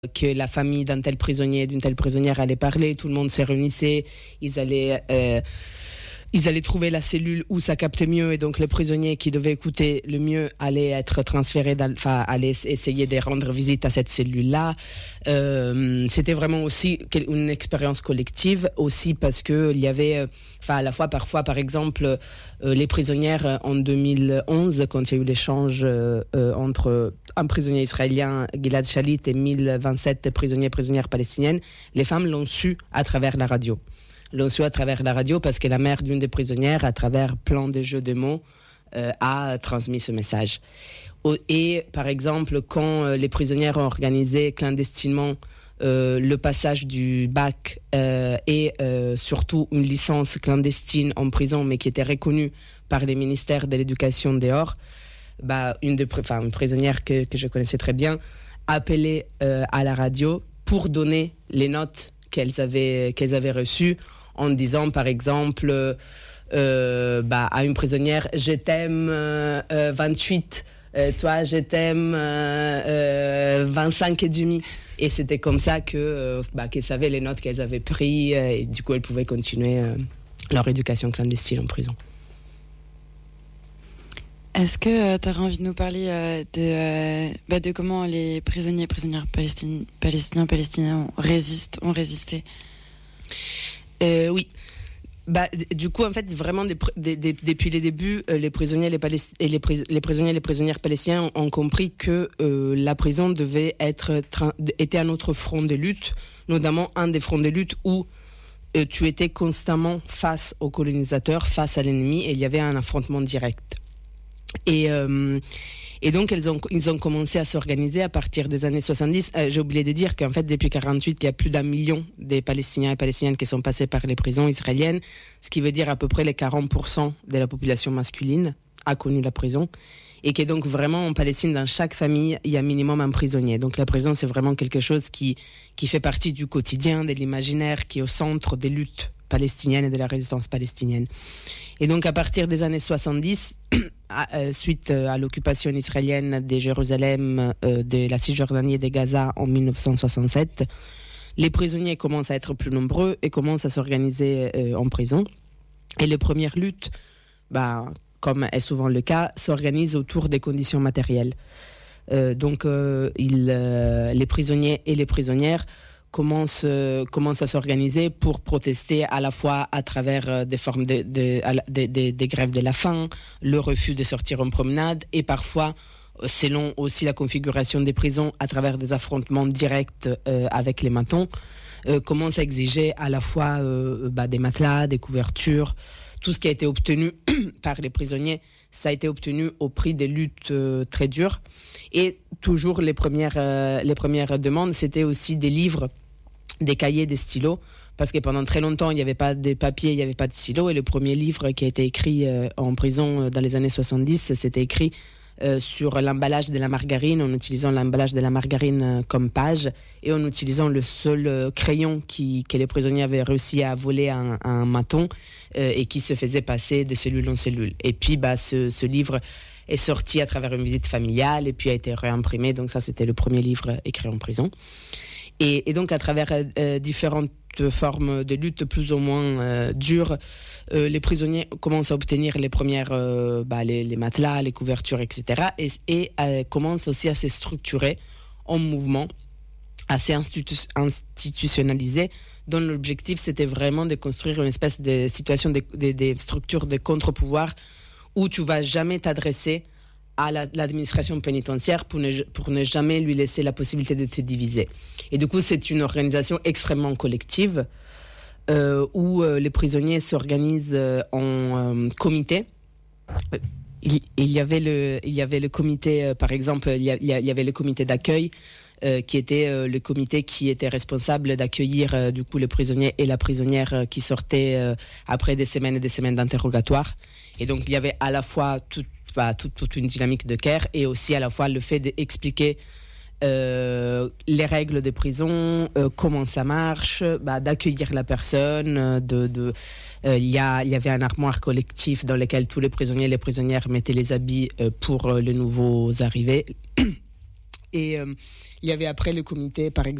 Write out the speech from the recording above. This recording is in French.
que la famille d'un tel prisonnier, d'une telle prisonnière allait parler, tout le monde se réunissait, ils allaient trouver la cellule où ça captait mieux, et donc le prisonnier qui devait écouter le mieux allait être transféré, allait essayer de rendre visite à cette cellule-là. C'était vraiment aussi une expérience collective, aussi parce qu'il y avait, à la fois parfois, par exemple, les prisonnières en 2011, quand il y a eu l'échange entre un prisonnier israélien, Gilad Shalit, et 1027 prisonnières palestiniennes, les femmes l'ont su à travers la radio. Parce que la mère d'une des prisonnières, à travers plein de jeux de mots, a transmis ce message. Et par exemple, quand les prisonnières ont organisé clandestinement le passage du bac et surtout une licence clandestine en prison, mais qui était reconnue par les ministères de l'éducation dehors, une prisonnière que je connaissais très bien, appelait à la radio pour donner les notes qu'elles avaient reçues, en disant par exemple à une prisonnière: je t'aime 28, toi je t'aime 25 et demi. Et c'était comme ça qu'elles savaient les notes qu'elles avaient prises, et du coup elles pouvaient continuer leur éducation clandestine en prison. Est-ce que tu aurais envie de nous parler de comment les prisonniers et prisonnières palestiniens ont résisté? Oui. Du coup, en fait, vraiment, depuis les débuts, les prisonniers et les prisonnières palestiniens ont compris que la prison était un autre front de lutte, notamment un des fronts de lutte où tu étais constamment face aux colonisateurs, face à l'ennemi, et il y avait un affrontement direct. Et donc, ils ont commencé à s'organiser à partir des années 70. J'ai oublié de dire qu'en fait, depuis 1948, il y a plus d'1 million de Palestiniens et Palestiniennes qui sont passés par les prisons israéliennes, ce qui veut dire à peu près les 40% de la population masculine a connu la prison. Et que donc vraiment, en Palestine, dans chaque famille, il y a minimum un prisonnier. Donc la prison, c'est vraiment quelque chose qui fait partie du quotidien, de l'imaginaire, qui est au centre des luttes palestiniennes et de la résistance palestinienne. Et donc à partir des années 70, suite à l'occupation israélienne de Jérusalem, de la Cisjordanie et de Gaza en 1967, les prisonniers commencent à être plus nombreux et commencent à s'organiser en prison. Et les premières luttes, comme est souvent le cas, s'organisent autour des conditions matérielles. Donc les prisonniers et les prisonnières commencent à s'organiser pour protester à la fois à travers des formes des grèves de la faim, le refus de sortir en promenade, et parfois, selon aussi la configuration des prisons, à travers des affrontements directs avec les matons, commencent à exiger à la fois des matelas, des couvertures. Tout ce qui a été obtenu par les prisonniers, ça a été obtenu au prix des luttes très dures. Et toujours les premières demandes, c'était aussi des livres, des cahiers, des stylos, parce que pendant très longtemps, il n'y avait pas de papier, il n'y avait pas de stylos. Et le premier livre qui a été écrit en prison dans les années 70, c'était écrit sur l'emballage de la margarine, en utilisant l'emballage de la margarine comme page, et en utilisant le seul crayon que les prisonniers avaient réussi à voler à un maton, et qui se faisait passer de cellule en cellule. Et puis ce livre est sorti à travers une visite familiale, et puis a été réimprimé. Donc ça, c'était le premier livre écrit en prison. Et donc, à travers différentes formes de lutte plus ou moins dures, les prisonniers commencent à obtenir les premières, les matelas, les couvertures, etc. Et commencent aussi à se structurer en mouvement assez institutionnalisé, dont l'objectif, c'était vraiment de construire une espèce de situation, des structures de contre-pouvoir où tu ne vas jamais t'adresser à l'administration pénitentiaire pour ne jamais lui laisser la possibilité de te diviser. Et du coup, c'est une organisation extrêmement collective où les prisonniers s'organisent en comité. Il y avait le comité, par exemple, il y avait le comité d'accueil qui était le comité qui était responsable d'accueillir du coup les prisonniers et la prisonnière qui sortaient après des semaines et des semaines d'interrogatoire. Et donc, il y avait à la fois toute une dynamique de care, et aussi à la fois le fait d'expliquer les règles des prisons, comment ça marche, d'accueillir la personne, il y avait un armoire collectif dans lequel tous les prisonniers et les prisonnières mettaient les habits pour les nouveaux arrivés. Et Il y avait après le comité, par exemple,